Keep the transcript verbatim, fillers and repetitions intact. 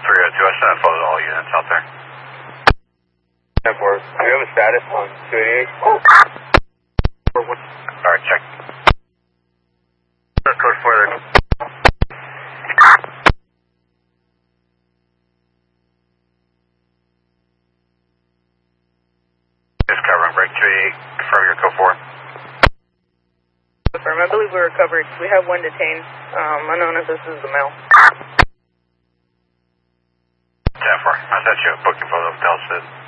three oh two, I sent a photo to all units out there. ten four, do you have a status on two eighty-eight? Alright, check. Code four there. Just covering break two eighty-eight, confirm your code four. Confirm, I believe we were covered. We have one detained, um, unknown if this is the male. ten four, I sent you a booking photo of Delsid.